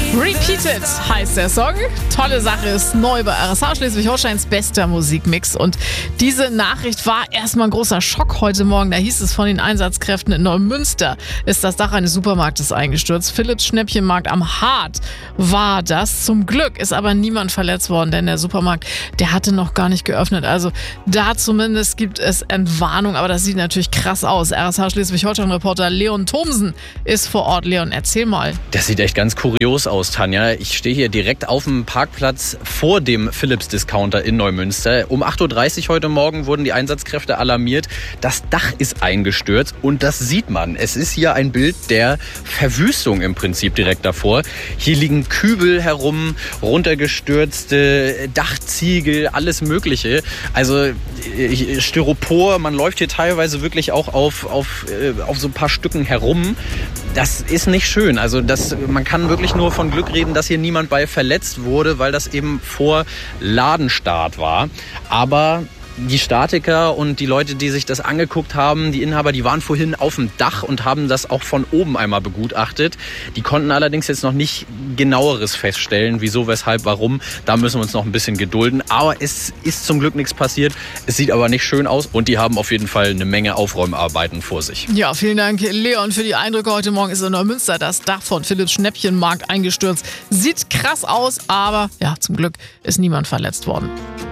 Repeated heißt der Song. Tolle Sache, ist neu bei RSH Schleswig-Holsteins bester Musikmix. Und diese Nachricht war erstmal ein großer Schock heute Morgen. Da hieß es von den Einsatzkräften in Neumünster ist das Dach eines Supermarktes eingestürzt. Philipps Schnäppchenmarkt am Hart war das. Zum Glück ist aber niemand verletzt worden, denn der Supermarkt, der hatte noch gar nicht geöffnet. Also da zumindest gibt es Entwarnung, aber das sieht natürlich krass aus. RSH Schleswig-Holstein-Reporter Leon Thomsen ist vor Ort. Leon, erzähl mal. Das sieht echt ganz kurios aus, Tanja. Ich stehe hier direkt auf dem Parkplatz vor dem Philips-Discounter in Neumünster. Um 8.30 Uhr heute Morgen wurden die Einsatzkräfte alarmiert. Das Dach ist eingestürzt und das sieht man. Es ist hier ein Bild der Verwüstung im Prinzip direkt davor. Hier liegen Kübel herum, runtergestürzte Dachziegel, alles Mögliche. Also Styropor, man läuft hier teilweise wirklich auch auf so ein paar Stücken herum. Das ist nicht schön. Also man kann wirklich nur von Glück reden, dass hier niemand bei verletzt wurde, weil das eben vor Ladenstart war. Aber die Statiker und die Leute, die sich das angeguckt haben, die Inhaber, die waren vorhin auf dem Dach und haben das auch von oben einmal begutachtet. Die konnten allerdings jetzt noch nicht genaueres feststellen, wieso, weshalb, warum. Da müssen wir uns noch ein bisschen gedulden. Aber es ist zum Glück nichts passiert. Es sieht aber nicht schön aus und die haben auf jeden Fall eine Menge Aufräumarbeiten vor sich. Ja, vielen Dank, Leon, für die Eindrücke. Heute Morgen ist in Neumünster das Dach von Philipps Schnäppchenmarkt eingestürzt. Sieht krass aus, aber ja, zum Glück ist niemand verletzt worden.